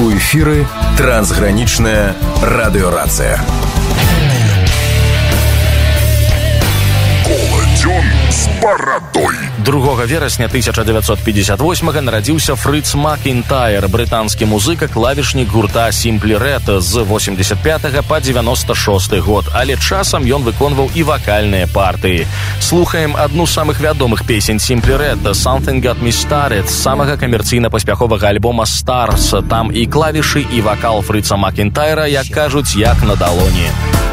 У эфіры трансгранічная радыёрацыя. Коладзён з барадой. 2 верасня 1958-га нарадзіўся Фрыц Макінтайр, брытанскі музыка, клавішнік гурта Simply Red з 85 па 96 год, але часам ён выконваў і вакальныя партыі. Слухаем адну з самых вядомых песень Simply Red, Something Got Me Started, з самага камерцыйна-паспяховага альбома Stars. Там і клавішы, і вакал Фрыца Макінтайра, як кажуць, як на далоні.